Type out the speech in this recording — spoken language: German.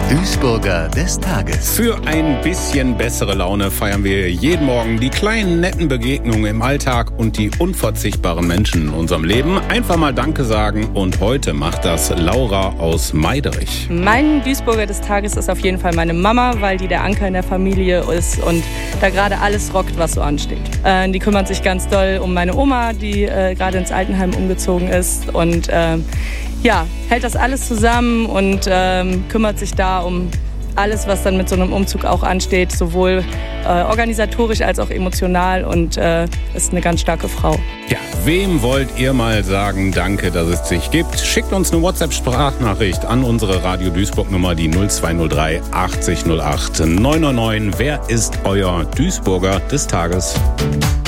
Duisburger des Tages. Für ein bisschen bessere Laune feiern wir jeden Morgen die kleinen netten Begegnungen im Alltag und die unverzichtbaren Menschen in unserem Leben. Einfach mal Danke sagen und heute macht das Laura aus Meiderich. Mein Duisburger des Tages ist auf jeden Fall meine Mama, weil die der Anker in der Familie ist und da gerade alles rockt, was so ansteht. Die kümmert sich ganz doll um meine Oma, die gerade ins Altenheim umgezogen ist und hält das alles zusammen und kümmert sich da um alles, was dann mit so einem Umzug auch ansteht, sowohl organisatorisch als auch emotional und ist eine ganz starke Frau. Ja, wem wollt ihr mal sagen, danke, dass es dich gibt? Schickt uns eine WhatsApp-Sprachnachricht an unsere Radio Duisburg-Nummer, die 0203 80 08 999. Wer ist euer Duisburger des Tages?